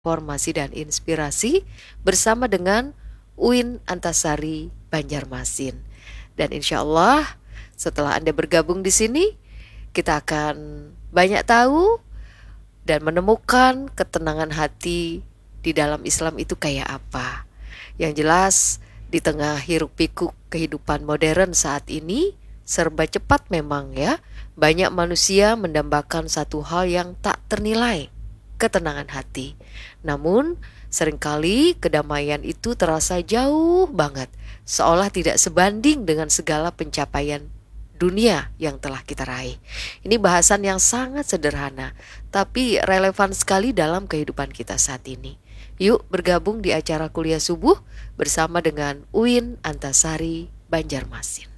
informasi dan inspirasi bersama dengan UIN Antasari Banjarmasin. Dan insya Allah setelah Anda bergabung di sini, kita akan banyak tahu dan menemukan ketenangan hati di dalam Islam itu kayak apa. Yang jelas di tengah hiruk pikuk kehidupan modern saat ini serba cepat memang ya. Banyak manusia mendambakan satu hal yang tak ternilai, ketenangan hati. Namun seringkali kedamaian itu terasa jauh banget, seolah tidak sebanding dengan segala pencapaian dunia yang telah kita raih. Ini bahasan yang sangat sederhana, tapi relevan sekali dalam kehidupan kita saat ini. Yuk bergabung di acara kuliah subuh bersama dengan UIN Antasari Banjarmasin.